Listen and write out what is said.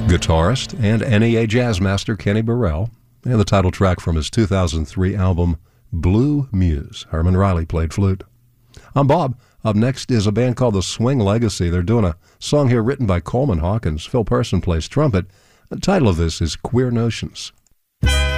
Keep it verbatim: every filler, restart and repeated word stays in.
Guitarist and N E A jazz master Kenny Burrell, and the title track from his two thousand three album Blue Muse. Herman Riley played flute. I'm Bob. Up next is a band called the Swing Legacy. They're doing a song here written by Coleman Hawkins. Phil Person plays trumpet. The title of this is Queer Notions.